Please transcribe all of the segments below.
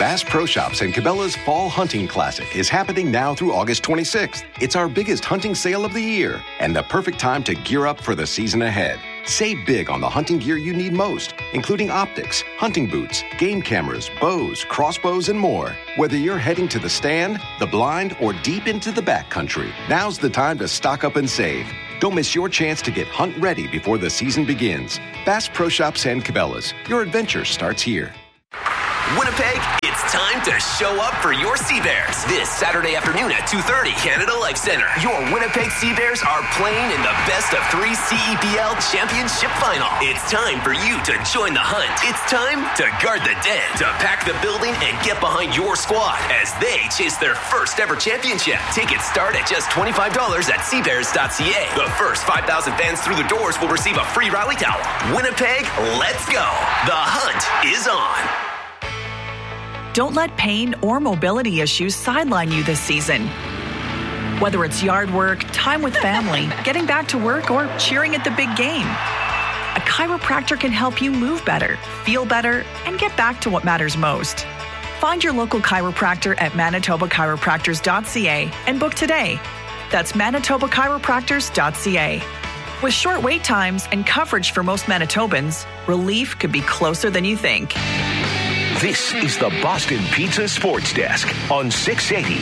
Bass Pro Shops and Cabela's Fall Hunting Classic is happening now through August 26th. It's our biggest hunting sale of the year and the perfect time to gear up for the season ahead. Save big on the hunting gear you need most, including optics, hunting boots, game cameras, bows, crossbows, and more. Whether you're heading to the stand, the blind, or deep into the backcountry, now's the time to stock up and save. Don't miss your chance to get hunt ready before the season begins. Bass Pro Shops and Cabela's. Your adventure starts here. Winnipeg, it's time to show up for your Sea Bears. This Saturday afternoon at 2:30, Canada Life Center. Your Winnipeg Sea Bears are playing in the best of 3 CEPL Championship Final. It's time for you to join the hunt. It's time to guard the den, to pack the building and get behind your squad as they chase their first ever championship. Tickets start at just $25 at seabears.ca. The first 5,000 fans through the doors will receive a free rally towel. Winnipeg, let's go. The hunt is on. Don't let pain or mobility issues sideline you this season. Whether it's yard work, time with family, getting back to work, or cheering at the big game, a chiropractor can help you move better, feel better, and get back to what matters most. Find your local chiropractor at manitobachiropractors.ca and book today. That's manitobachiropractors.ca. With short wait times and coverage for most Manitobans, relief could be closer than you think. This is the Boston Pizza Sports Desk on 680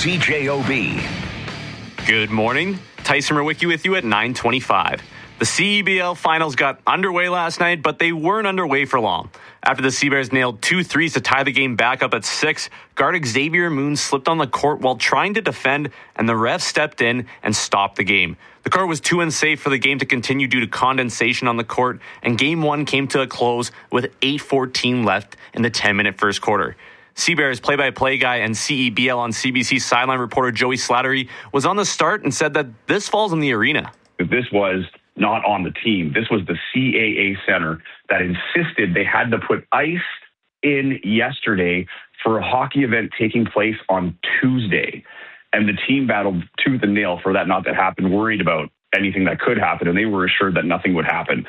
CJOB. Good morning. Tyson Rowicki with you at 9:25. The CEBL finals got underway last night, but they weren't underway for long. After the Seabears nailed 2 threes to tie the game back up at 6, guard Xavier Moon slipped on the court while trying to defend, and the ref stepped in and stopped the game. The court was too unsafe for the game to continue due to condensation on the court, and Game 1 came to a close with 8:14 left in the 10-minute first quarter. Seabears play-by-play guy and CEBL on CBC sideline reporter Joey Slattery was on the start and said that this falls in the arena. This was not on the team. This was the CAA Center that insisted they had to put ice in yesterday for a hockey event taking place on Tuesday. And the team battled tooth and nail for that not to happen, worried about anything that could happen, and they were assured that nothing would happen.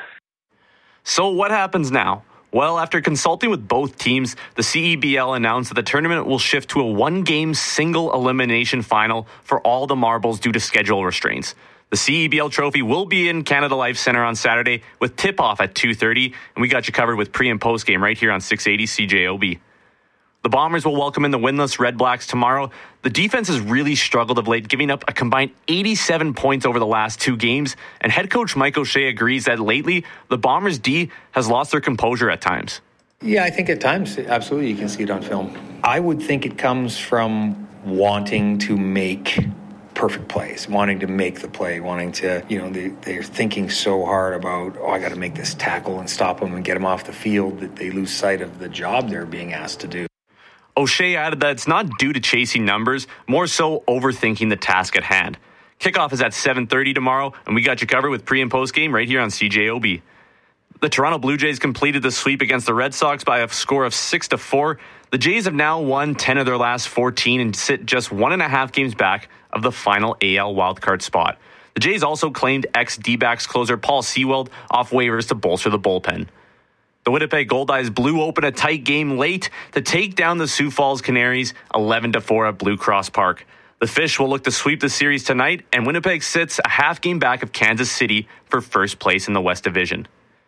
So what happens now? Well, after consulting with both teams, the CEBL announced that the tournament will shift to a 1-game single elimination final for all the marbles due to schedule restraints. The CEBL trophy will be in Canada Life Center on Saturday with tip-off at 2:30, and we got you covered with pre- and post-game right here on 680 CJOB. The Bombers will welcome in the winless Red Blacks tomorrow. The defense has really struggled of late, giving up a combined 87 points over the last 2 games, and head coach Mike O'Shea agrees that lately the Bombers' D has lost their composure at times. Yeah, I think at times, absolutely, you can see it on film. I would think it comes from wanting to make perfect plays, wanting to make the play, wanting to, they're thinking so hard about, I got to make this tackle and stop them and get them off the field that they lose sight of the job they're being asked to do. O'Shea added that it's not due to chasing numbers, more so overthinking the task at hand. Kickoff is at 7:30 tomorrow, and we got you covered with pre- and post-game right here on CJOB. The Toronto Blue Jays completed the sweep against the Red Sox by a score of 6-4. The Jays have now won 10 of their last 14 and sit just 1.5 games back of the final AL wildcard spot. The Jays also claimed ex-D-backs closer Paul Sewald off waivers to bolster the bullpen. The Winnipeg Goldeyes blew open a tight game late to take down the Sioux Falls Canaries 11-4 at Blue Cross Park. The Fish will look to sweep the series tonight, and Winnipeg sits a half game back of Kansas City for first place in the West Division.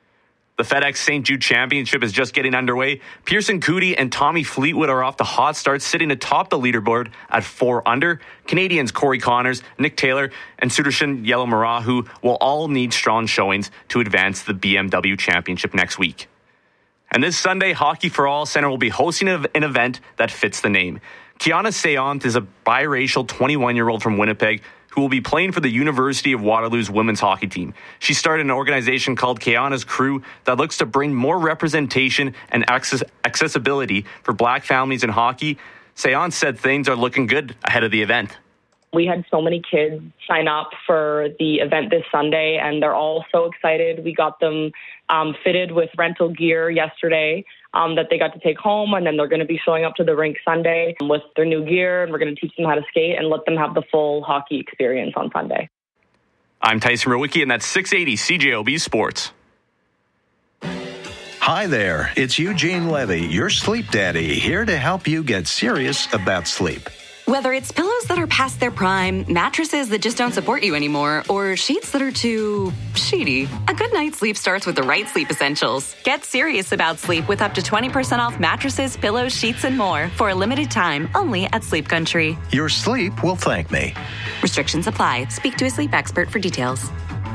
The FedEx St. Jude Championship is just getting underway. Pearson Coody and Tommy Fleetwood are off to hot starts, sitting atop the leaderboard at 4 under. Canadians Corey Connors, Nick Taylor, and Sudarshan Yellow-Marahu will all need strong showings to advance the BMW Championship next week. And this Sunday, Hockey for All Center will be hosting an event that fits the name. Kiana Sayant is a biracial 21-year-old from Winnipeg who will be playing for the University of Waterloo's women's hockey team. She started an organization called Kiana's Crew that looks to bring more representation and accessibility for Black families in hockey. Sayant said things are looking good ahead of the event. We had so many kids sign up for the event this Sunday, and they're all so excited. We got them fitted with rental gear yesterday that they got to take home, and then they're going to be showing up to the rink Sunday with their new gear, and we're going to teach them how to skate and let them have the full hockey experience on Sunday. I'm Tyson Rowicki, and that's 680 CJOB Sports. Hi there, it's Eugene Levy, your sleep daddy, here to help you get serious about sleep. Whether it's pillows that are past their prime, mattresses that just don't support you anymore, or sheets that are too sheety, a good night's sleep starts with the right sleep essentials. Get serious about sleep with up to 20% off mattresses, pillows, sheets, and more for a limited time only at Sleep Country. Your sleep will thank me. Restrictions apply. Speak to a sleep expert for details.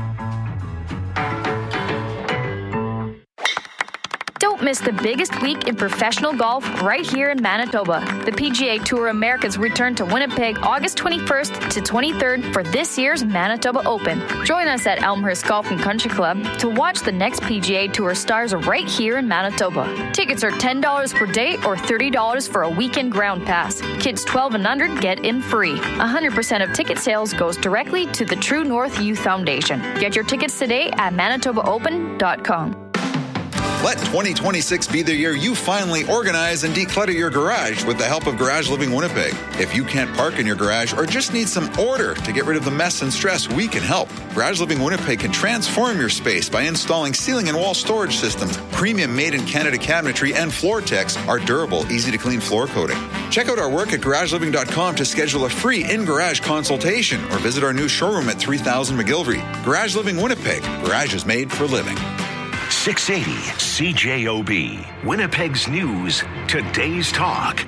Don't miss the biggest week in professional golf right here in Manitoba. The PGA Tour Americas return to Winnipeg August 21st to 23rd for this year's Manitoba Open. Join us at Elmhurst Golf and Country Club to watch the next PGA Tour stars right here in Manitoba. Tickets are $10 per day or $30 for a weekend ground pass. Kids 12 and under get in free. 100% of ticket sales goes directly to the True North Youth Foundation. Get your tickets today at manitobaopen.com. Let 2026 be the year you finally organize and declutter your garage with the help of Garage Living Winnipeg. If you can't park in your garage or just need some order to get rid of the mess and stress, we can help. Garage Living Winnipeg can transform your space by installing ceiling and wall storage systems, premium made-in-Canada cabinetry, and Floor-Tex, our durable, easy-to-clean floor coating. Check out our work at garageliving.com to schedule a free in-garage consultation or visit our new showroom at 3000 McGilvery. Garage Living Winnipeg. Garage is made for living. 680 CJOB, Winnipeg's news, today's talk.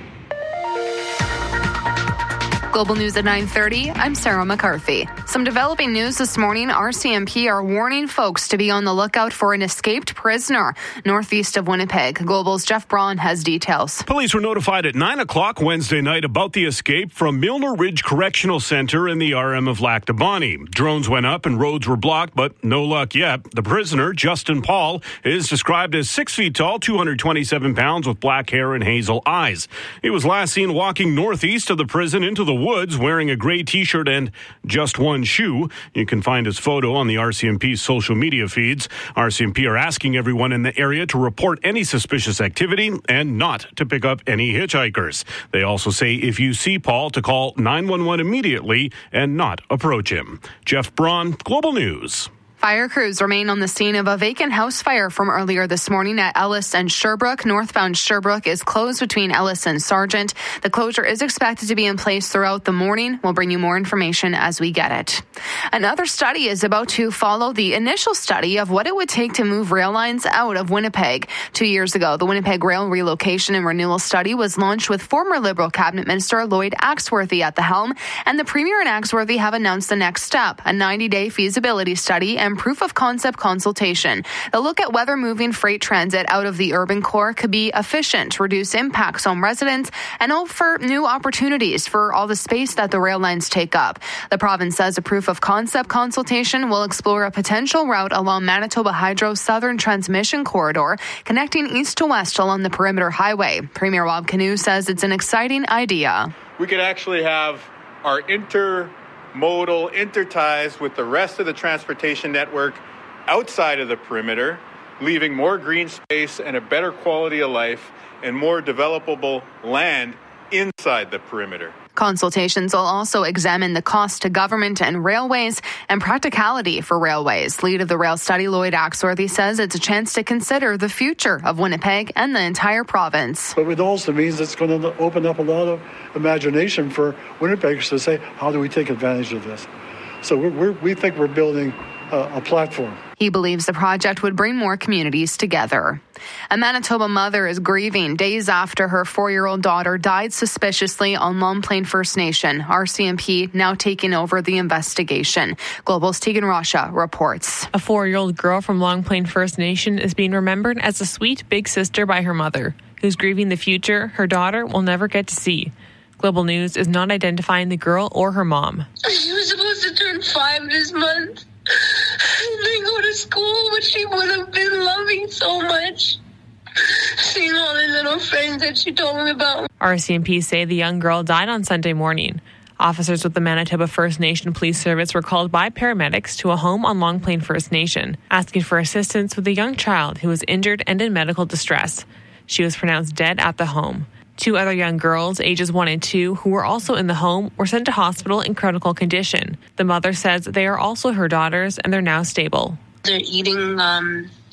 Global News at 9:30. I'm Sarah McCarthy. Some developing news this morning. RCMP are warning folks to be on the lookout for an escaped prisoner northeast of Winnipeg. Global's Jeff Braun has details. Police were notified at 9 o'clock Wednesday night about the escape from Milner Ridge Correctional Center in the RM of Lac du Bonnie. Drones went up and roads were blocked, but no luck yet. The prisoner, Justin Paul, is described as 6 feet tall, 227 pounds, with black hair and hazel eyes. He was last seen walking northeast of the prison into the woods wearing a gray T-shirt and just one shoe. You can find his photo on the RCMP's social media feeds. RCMP are asking everyone in the area to report any suspicious activity and not to pick up any hitchhikers. They also say if you see Paul to call 911 immediately and not approach him. Jeff Braun, Global News. Fire crews remain on the scene of a vacant house fire from earlier this morning at Ellis and Sherbrooke. Northbound Sherbrooke is closed between Ellis and Sargent. The closure is expected to be in place throughout the morning. We'll bring you more information as we get it. Another study is about to follow the initial study of what it would take to move rail lines out of Winnipeg. 2 years ago, the Winnipeg Rail Relocation and Renewal Study was launched with former Liberal Cabinet Minister Lloyd Axworthy at the helm, and the Premier and Axworthy have announced the next step, a 90-day feasibility study and proof of concept consultation. They'll look at whether moving freight transit out of the urban core could be efficient, reduce impacts on residents, and offer new opportunities for all the space that the rail lines take up. The province says a proof of concept consultation will explore a potential route along Manitoba Hydro's southern transmission corridor, connecting east to west along the Perimeter Highway. Premier Rob Canoe says it's an exciting idea. We could actually have our intermodal interties with the rest of the transportation network outside of the perimeter, leaving more green space and a better quality of life and more developable land inside the perimeter. Consultations will also examine the cost to government and railways and practicality for railways. Lead of the rail study, Lloyd Axworthy, says it's a chance to consider the future of Winnipeg and the entire province. But it also means it's going to open up a lot of imagination for Winnipeggers to say, how do we take advantage of this? So we think we're building a platform. He believes the project would bring more communities together. A Manitoba mother is grieving days after her 4-year-old daughter died suspiciously on Long Plain First Nation. RCMP now taking over the investigation. Global's Tegan Rasha reports. A 4-year-old girl from Long Plain First Nation is being remembered as a sweet big sister by her mother, who's grieving the future her daughter will never get to see. Global News is not identifying the girl or her mom. She was supposed to turn 5 this month. And then go to school, which she would have been loving so much. Seeing all the little friends that she told me about. RCMP say the young girl died on Sunday morning. Officers with the Manitoba First Nation Police Service were called by paramedics to a home on Long Plain First Nation, asking for assistance with a young child who was injured and in medical distress. She was pronounced dead at the home. 2 other young girls, ages 1 and 2, who were also in the home, were sent to hospital in critical condition. The mother says they are also her daughters and they're now stable. They're eating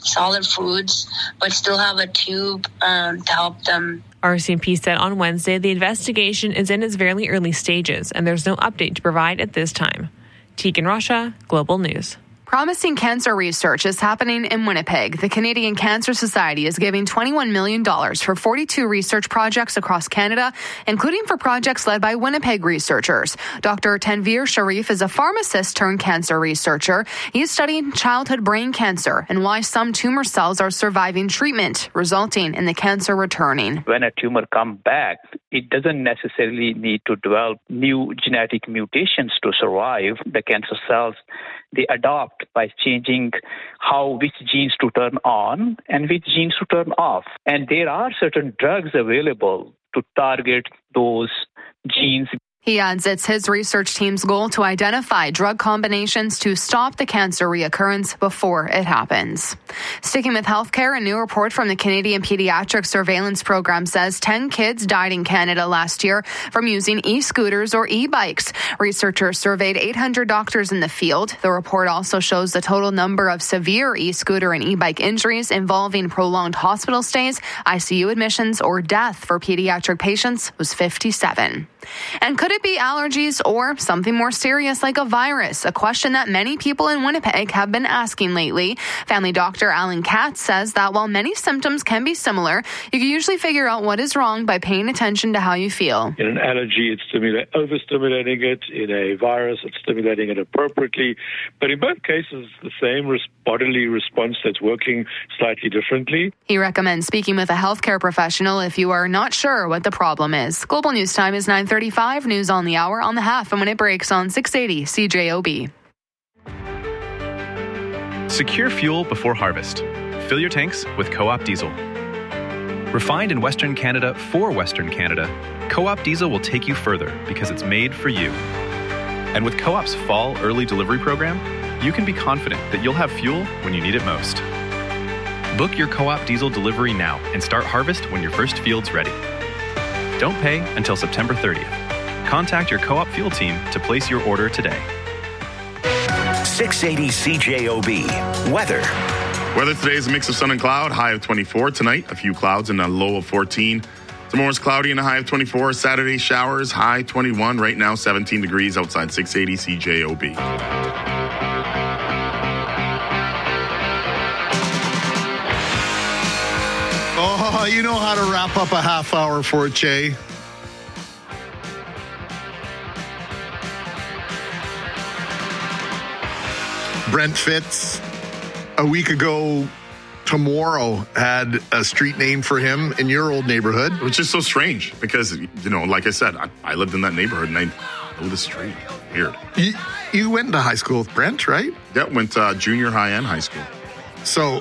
solid foods, but still have a tube to help them. RCMP said on Wednesday the investigation is in its very early stages and there's no update to provide at this time. Tegan Russia, Global News. Promising cancer research is happening in Winnipeg. The Canadian Cancer Society is giving $21 million for 42 research projects across Canada, including for projects led by Winnipeg researchers. Dr. Tanveer Sharif is a pharmacist turned cancer researcher. He's studying childhood brain cancer and why some tumor cells are surviving treatment, resulting in the cancer returning. When a tumor comes back, it doesn't necessarily need to develop new genetic mutations to survive. The cancer cells, they adopt by changing which genes to turn on and which genes to turn off. And there are certain drugs available to target those genes. He adds it's his research team's goal to identify drug combinations to stop the cancer reoccurrence before it happens. Sticking with healthcare, a new report from the Canadian Pediatric Surveillance Program says 10 kids died in Canada last year from using e-scooters or e-bikes. Researchers surveyed 800 doctors in the field. The report also shows the total number of severe e-scooter and e-bike injuries involving prolonged hospital stays, ICU admissions, or death for pediatric patients was 57. And could it be allergies or something more serious like a virus? A question that many people in Winnipeg have been asking lately. Family doctor Alan Katz says that while many symptoms can be similar, you can usually figure out what is wrong by paying attention to how you feel. In an allergy, it's overstimulating it. In a virus, it's stimulating it appropriately. But in both cases, the same bodily response that's working slightly differently. He recommends speaking with a healthcare professional if you are not sure what the problem is. Global News Time is 9:35. News on the hour, on the half, and when it breaks on 680 CJOB. Secure fuel before harvest. Fill your tanks with Co-op Diesel. Refined in Western Canada for Western Canada, Co-op Diesel will take you further because it's made for you. And with Co-op's fall early delivery program, you can be confident that you'll have fuel when you need it most. Book your Co-op Diesel delivery now and start harvest when your first field's ready. Don't pay until September 30th. Contact your Co-op fuel team to place your order today. 680 CJOB. Weather. Weather today is a mix of sun and cloud, high of 24. Tonight, a few clouds and a low of 14. Tomorrow's cloudy and a high of 24. Saturday, showers, high 21. Right now, 17 degrees outside 680 CJOB. Oh, you know how to wrap up a half hour for it, Jay. Brent Fitz, a week ago tomorrow, had a street name for him in your old neighborhood. Which is so strange because, like I said, I lived in that neighborhood and I know the street. Weird. You went to high school with Brent, right? Yeah, went junior high and high school. So,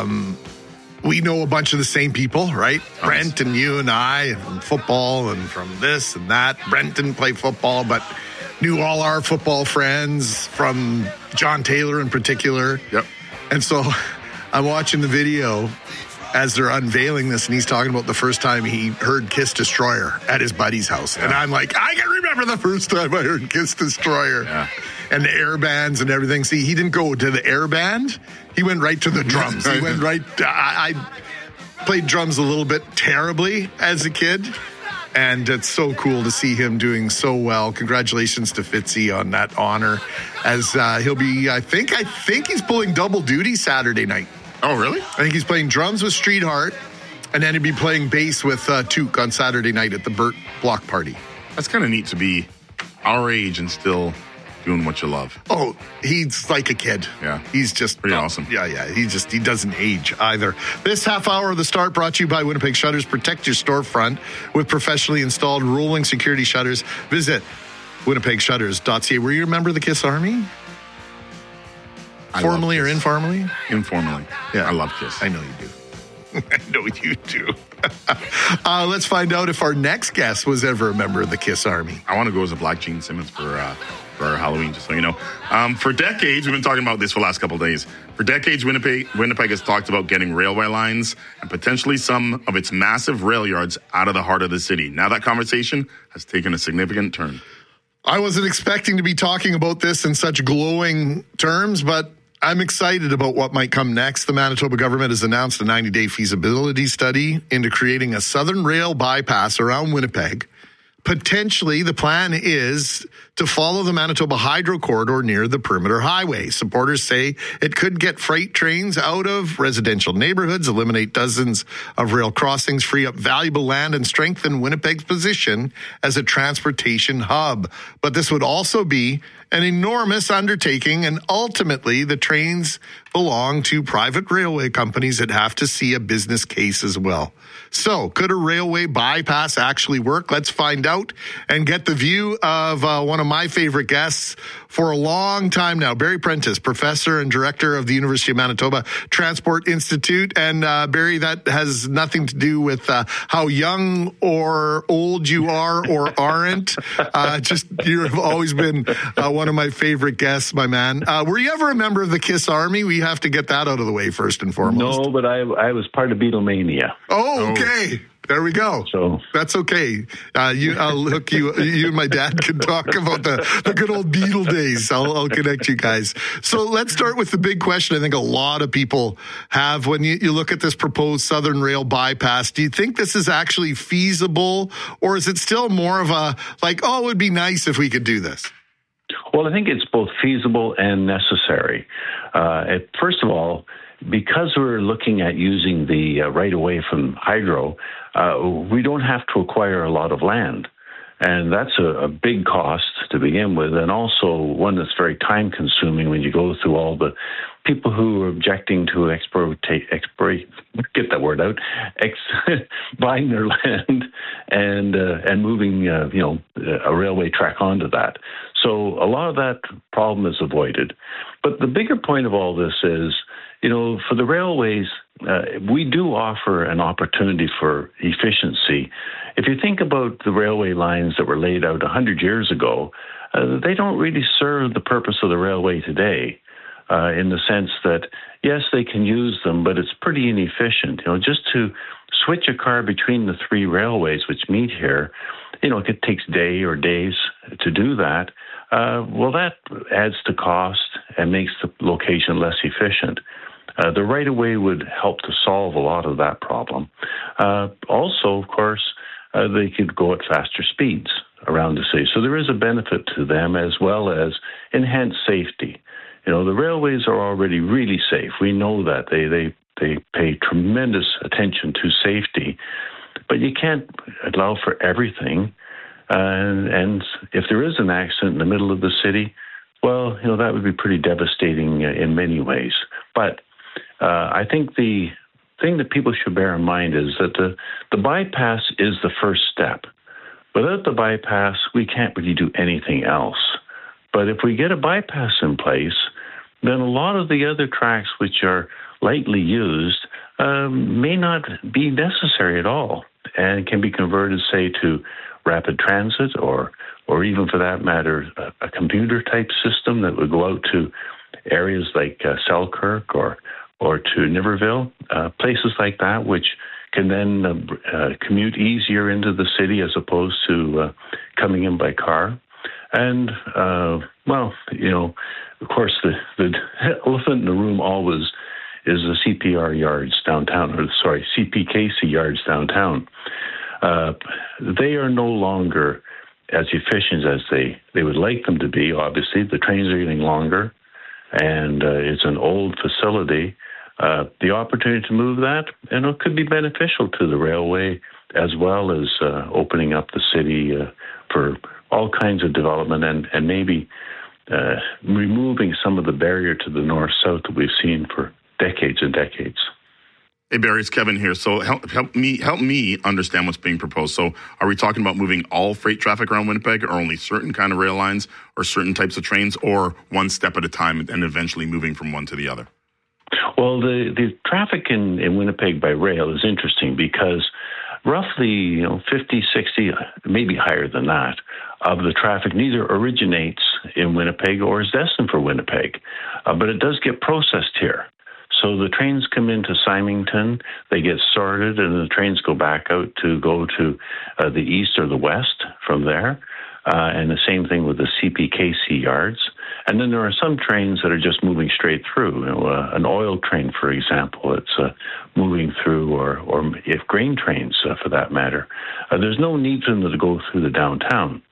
we know a bunch of the same people, right? Brent and you and I, from football and from this and that. Brent didn't play football, but knew all our football friends, from John Taylor in particular. Yep. And so I'm watching the video as they're unveiling this, and he's talking about the first time he heard Kiss Destroyer at his buddy's house. Yeah. And I'm like, I can remember the first time I heard Kiss Destroyer. Yeah. And the air bands and everything. See, he didn't go to the air band. He went right to the drums. He went right. I played drums a little bit terribly as a kid. And it's so cool to see him doing so well. Congratulations to Fitzy on that honor. As he'll be, I think he's pulling double duty Saturday night. Oh, really? I think he's playing drums with Street Heart, and then he'll be playing bass with Took on Saturday night at the Burt Block Party. That's kind of neat to be our age and still doing what you love. Oh, he's like a kid. Yeah. He's just pretty awesome. Yeah. He doesn't age either. This half hour of The Start brought to you by Winnipeg Shutters. Protect your storefront with professionally installed rolling security shutters. Visit winnipegshutters.ca. Were you a member of the KISS Army? Formally or informally? Informally. Yeah. I love KISS. I know you do. I know you do. Let's find out if our next guest was ever a member of the KISS Army. I want to go as a Black Gene Simmons for our Halloween, just so you know. For decades, we've been talking about this for the last couple of days. For decades, Winnipeg has talked about getting railway lines and potentially some of its massive rail yards out of the heart of the city. Now that conversation has taken a significant turn. I wasn't expecting to be talking about this in such glowing terms, but I'm excited about what might come next. The Manitoba government has announced a 90-day feasibility study into creating a southern rail bypass around Winnipeg. Potentially, the plan is to follow the Manitoba Hydro Corridor near the Perimeter Highway. Supporters say it could get freight trains out of residential neighborhoods, eliminate dozens of rail crossings, free up valuable land, and strengthen Winnipeg's position as a transportation hub. But this would also be an enormous undertaking, and ultimately the trains belong to private railway companies that have to see a business case as well. So, could a railway bypass actually work? Let's find out and get the view of one of my favorite guests for a long time now, Barry Prentice, professor and director of the University of Manitoba Transport Institute. And Barry, that has nothing to do with how young or old you are or aren't. Just you've always been one of my favorite guests, my man. Were you ever a member of the KISS Army? We have to get that out of the way first and foremost. No, but I was part of Beatlemania. Oh, okay. There we go. So that's okay. I'll hook you. You and my dad can talk about the good old Beatle days. I'll connect you guys. So let's start with the big question. I think a lot of people have when you look at this proposed Southern Rail bypass. Do you think this is actually feasible, or is it still more of a like, oh, it would be nice if we could do this? Well, I think it's both feasible and necessary. First of all, because we're looking at using the right-of-way from hydro, we don't have to acquire a lot of land. And that's a big cost to begin with, and also one that's very time-consuming when you go through all the people who are objecting to buying their land and moving, a railway track onto that. So a lot of that problem is avoided. But the bigger point of all this is, for the railways, we do offer an opportunity for efficiency. If you think about the railway lines that were laid out 100 years ago, they don't really serve the purpose of the railway today, in the sense that, yes, they can use them, but it's pretty inefficient. Just to switch a car between the three railways which meet here, it takes days to do that. Well, that adds to cost and makes the location less efficient. The right-of-way would help to solve a lot of that problem. Also, of course, they could go at faster speeds around the city. So there is a benefit to them as well as enhanced safety. The railways are already really safe. We know that. They pay tremendous attention to safety. But you can't allow for everything. And if there is an accident in the middle of the city, well, that would be pretty devastating in many ways. But I think the thing that people should bear in mind is that the bypass is the first step. Without the bypass, we can't really do anything else. But if we get a bypass in place, then a lot of the other tracks which are lightly used may not be necessary at all and can be converted, say, to rapid transit or even, for that matter, a commuter-type system that would go out to areas like Selkirk or to Niverville, places like that, which can then commute easier into the city as opposed to coming in by car. And, of course, the elephant in the room always is the CPR yards downtown, CPKC yards downtown. They are no longer as efficient as they would like them to be. Obviously, the trains are getting longer, and it's an old facility. The opportunity to move that, could be beneficial to the railway as well as opening up the city for all kinds of development and maybe removing some of the barrier to the north-south that we've seen for decades and decades. Hey, Barry, it's Kevin here. So help me understand what's being proposed. So are we talking about moving all freight traffic around Winnipeg, or only certain kind of rail lines or certain types of trains, or one step at a time and eventually moving from one to the other? Well, the traffic in Winnipeg by rail is interesting because roughly 50, 60, maybe higher than that, of the traffic neither originates in Winnipeg or is destined for Winnipeg, but it does get processed here. So the trains come into Symington, they get sorted, and the trains go back out to go to the east or the west from there. and the same thing with the CPKC yards. And then there are some trains that are just moving straight through. An oil train, for example, it's moving through, or if grain trains, for that matter. There's no need for them to go through the downtown.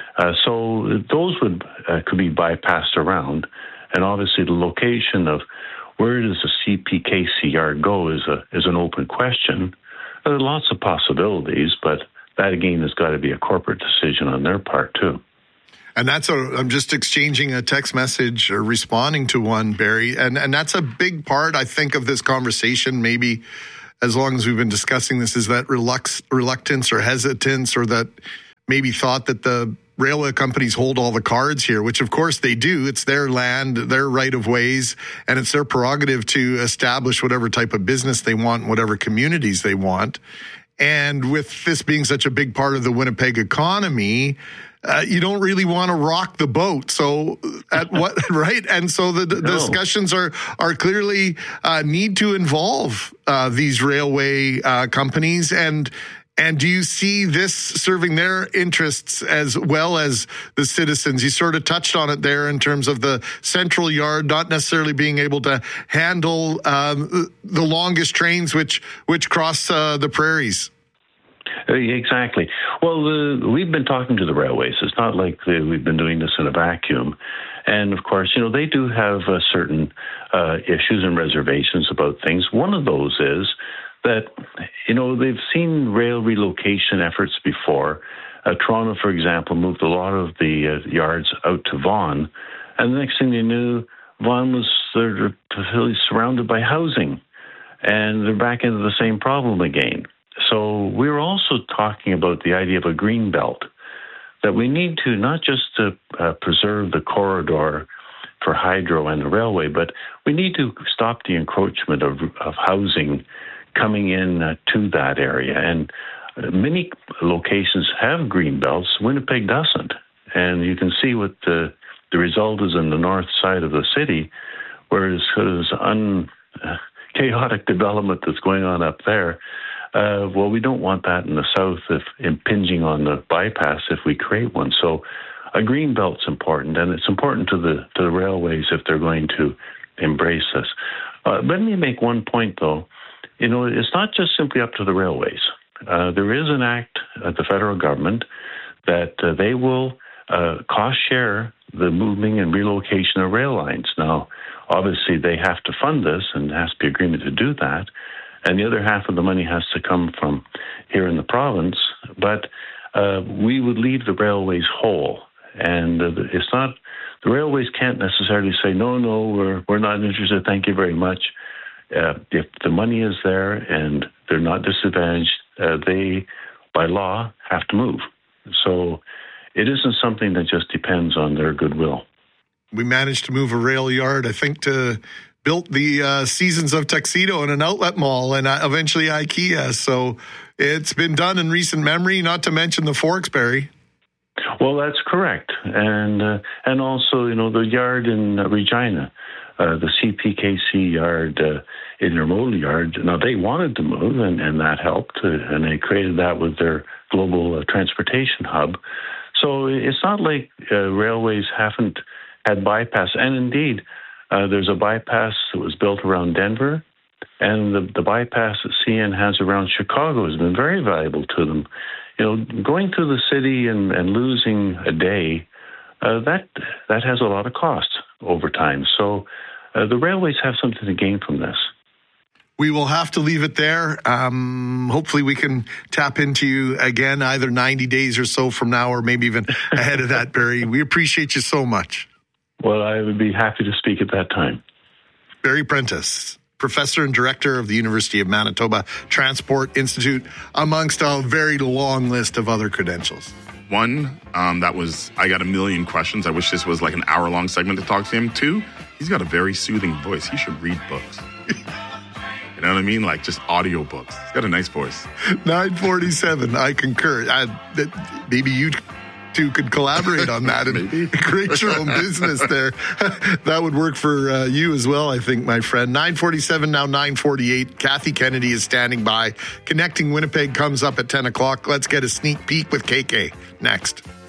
So those could be bypassed around. And obviously the location of where does the CPKC yard go is an open question. There are lots of possibilities, but that, again, has got to be a corporate decision on their part, too. And I'm just exchanging a text message or responding to one, Barry. And that's a big part, I think, of this conversation, maybe as long as we've been discussing this, is that reluctance or hesitance, or that maybe thought that the railway companies hold all the cards here, which of course they do. It's their land, their right of ways, and it's their prerogative to establish whatever type of business they want, whatever communities they want. And with this being such a big part of the Winnipeg economy, you don't really want to rock the boat. So at what, right? And so the discussions are clearly need to involve these railway companies. And do you see this serving their interests as well as the citizens? You sort of touched on it there in terms of the central yard not necessarily being able to handle the longest trains which cross the prairies. Exactly. Well, we've been talking to the railways. It's not like we've been doing this in a vacuum. And of course, they do have certain issues and reservations about things. One of those is that, they've seen rail relocation efforts before. Toronto, for example, moved a lot of the yards out to Vaughan. And the next thing they knew, Vaughan was totally surrounded by housing. And they're back into the same problem again. So we're also talking about the idea of a green belt, that we need to not just to preserve the corridor for hydro and the railway, but we need to stop the encroachment of housing coming in to that area. And many locations have green belts. Winnipeg doesn't. And you can see what the result is in the north side of the city, where there's chaotic development that's going on up there. Well, we don't want that in the south if impinging on the bypass if we create one. So a green belt's important, and it's important to the railways if they're going to embrace this. Let me make one point, though. It's not just simply up to the railways. There is an act at the federal government that they will cost share the moving and relocation of rail lines. Now, obviously, they have to fund this, and there has to be agreement to do that. And the other half of the money has to come from here in the province. But we would leave the railways whole. And it's not, the railways can't necessarily say, no, we're not interested, thank you very much. If the money is there and they're not disadvantaged, they, by law, have to move. So it isn't something that just depends on their goodwill. We managed to move a rail yard, I think, to built the Seasons of Tuxedo in an outlet mall and eventually IKEA. So it's been done in recent memory, not to mention the Forks, Barry. Well, that's correct. And also, the yard in Regina, the CPKC yard, intermodal yard. Now, they wanted to move, and that helped, and they created that with their global transportation hub. So it's not like railways haven't had bypass. And indeed, there's a bypass that was built around Denver, and the bypass that CN has around Chicago has been very valuable to them. Going through the city and losing a day, that has a lot of cost over time. So the railways have something to gain from this. We will have to leave it there. Hopefully we can tap into you again, either 90 days or so from now, or maybe even ahead of that, Barry. We appreciate you so much. Well, I would be happy to speak at that time. Barry Prentice, Professor and Director of the University of Manitoba Transport Institute, amongst a very long list of other credentials. One, I got a million questions. I wish this was like an hour-long segment to talk to him. Two, he's got a very soothing voice. He should read books. You know what I mean? Like just audio books. He's got a nice voice. 9:47. I concur. Maybe you two could collaborate on that and create your own business there. That would work for you as well, I think, my friend. 9:47, now 9:48. Kathy Kennedy is standing by. Connecting Winnipeg comes up at 10 o'clock. Let's get a sneak peek with KK next.